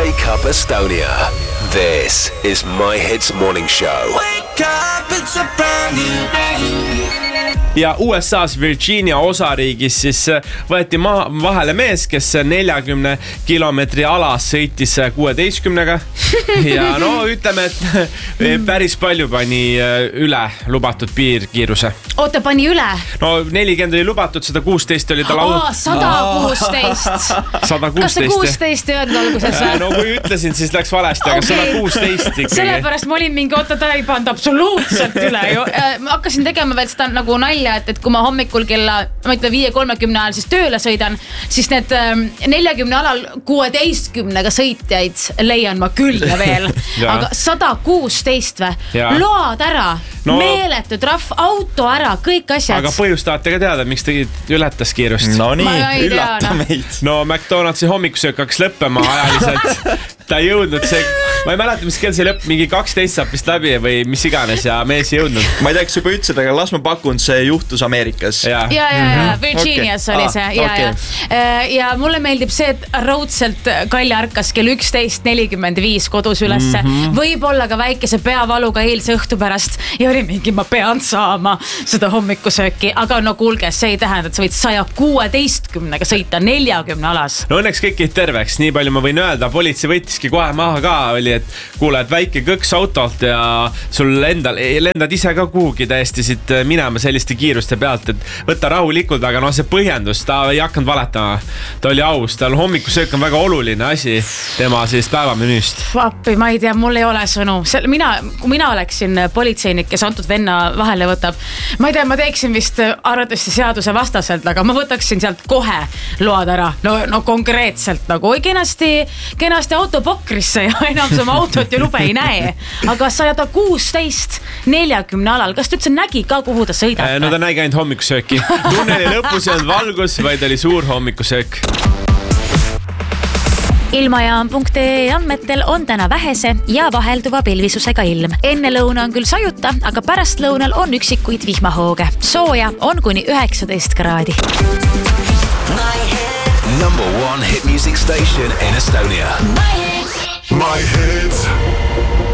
Wake Up Estonia. This is My Hits Morning Show. Wake up, it's a brand new day. Ja USA's Virginia osariigis siis võeti vahele mees, kes 40 kilomeetri alas sõitis 16-ga. Ja no ütleme, et päris palju pani üle lubatud piirkiiruse. Oota, pani üle? No 40 oli lubatud, 116 oli tal auto. 116. 116. Kas sa 16 ei öelnud alguses? No kui ütlesin, siis läks valesti, aga 116 ikkagi. Sellepärast ma olin mingi, oota, ta ei pannud absoluutselt üle. Ma hakkasin tegema veel seda nagu nalja, et kui ma hommikul kella 5:30 ajal siis tööle sõidan, siis need 40 alal 16-ga sõitjaid leian ma küll ja veel. Aga 116 või? Load ära, meeletu trahv, auto ära, kõik asjad. Aga põhjust tahate ka teada, miks tegid ületas kiirust? No nii, üllata meid. No McDonaldsi hommikusöök hakkas lõppema ajaliselt. Ta ei jõudnud see, ma ei mäleta, mis kell see lõpp, mingi 12 saab vist läbi või mis iganes ja mees ei jõudnud. Ma ei tea, kas juba ütlesid, aga las ma pakun, see juhtus Ameerikas. Ja, Virginias oli see. Ja mulle meeldib see, et raudselt Kalja ärkas kell 11:45 kodus ülesse. Võib-olla ka väikese peavaluga eilse õhtu pärast ja oli mingi, ma pean saama seda hommikusööki. Aga no kuulge, see ei tähenda, et sa võid 116-ga sõita 40 alas. No õnneks kõik jäid terveks, nii palju ma võin öelda. Politsei võttiski kohe maha ka, oli, et kuule, et väike kõks autolt ja sul lendad ise ka kuhugi täiesti siit minema selliste kiiruste pealt, et võtta rahulikult, aga no see põhjendus, ta ei hakanud valetama. Ta oli aus, tal hommikusöök on väga oluline asi tema siis päevamenüüst. Appi, ma ei tea, mul ei ole sõnu. Kui mina oleksin politseinik, kes antud venna vahele võtab, ma ei tea, ma teeksin vist arvatavasti seaduse vastaselt, aga ma võtaksin sealt kohe load ära. No konkreetselt nagu kenasti autopokrisse ja enam sama autot ja lube ei näe. Aga 116 40 alal, kas ta üldse nägi ka, kuhu ta sõidab? No ta nägi ainult hommikusööki. Tunneli lõpus ei olnud valgus, vaid oli suur hommikusöök. Ilmajaam.ee andmetel on täna vähese ja vahelduva pilvisusega ilm. Enne lõuna on küll sajuta, aga pärast lõunal on üksikuid vihmahooge. Sooja on kuni 19 kraadi. Number one hit music station in Estonia. My hits. My Hits.